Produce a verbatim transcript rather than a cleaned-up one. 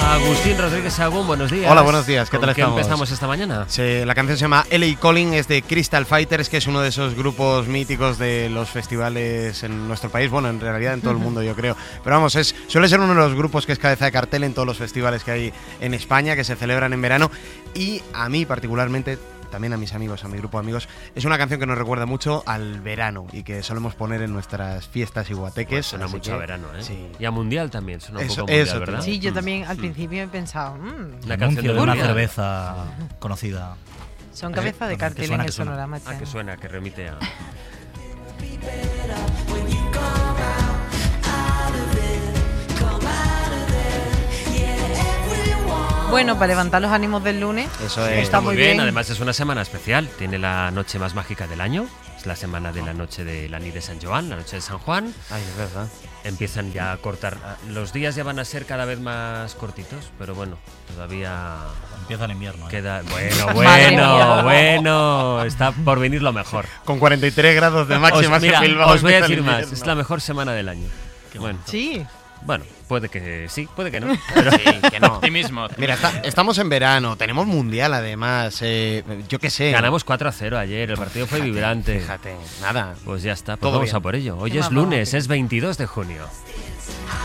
Agustín Rodríguez Sagún, buenos días. Hola, buenos días, ¿qué tal ¿Con qué estamos? empezamos esta mañana? Sí, la canción se llama L A Calling, es de Crystal Fighters, que es uno de esos grupos míticos de los festivales en nuestro país, bueno, en realidad en todo el mundo yo creo, pero vamos, es suele ser uno de los grupos que es cabeza de cartel en todos los festivales que hay en España, que se celebran en verano, y a mí particularmente, también a mis amigos, a mi grupo de amigos, es una canción que nos recuerda mucho al verano y que solemos poner en nuestras fiestas y guateques. Pues suena mucho que, a verano, ¿eh? Sí. Y a mundial también, suena un Eso, poco mundial, eso, ¿verdad? Sí, yo también al Mm. principio he pensado, mmm, Una Anuncio canción de de una mundial. cerveza conocida. son cabezas de que cartel suena, en el que suena. sonorama. Ah, che. que suena, que remite a... Bueno, para levantar los ánimos del lunes. Eso es. Está Está muy muy bien. bien. Además es una semana especial, tiene la noche más mágica del año, es la semana de la noche de la nit de San Joan, la noche de San Juan. Ay, es verdad. Empiezan ya a cortar, los días ya van a ser cada vez más cortitos, pero bueno, todavía Empieza el invierno. ¿eh? queda... Bueno, Madre mía. bueno, bueno, está por venir lo mejor. Con cuarenta y tres grados de máxima Os, mira, en Bilbao. os voy a empieza el decir más, invierno. es la mejor semana del año. Qué Bueno, Sí. bueno, puede que sí, puede que no. Pero Sí, que no. Optimismo. Mira, está- estamos en verano, tenemos mundial además, eh, yo qué sé. ganamos cuatro a cero ayer, el partido fue Fíjate, vibrante. Fíjate, nada. Pues ya está, pues Todo vamos bien. a por ello. Hoy Qué es mamón. lunes, es veintidós de junio.